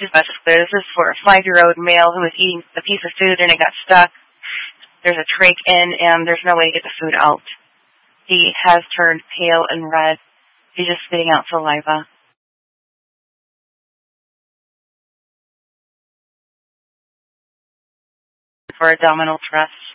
Specifically, this is for a 5-year-old male who was eating a piece of food and it got stuck. There's a trach in and there's no way to get the food out. He has turned pale and red. He's just spitting out saliva. For abdominal thrust.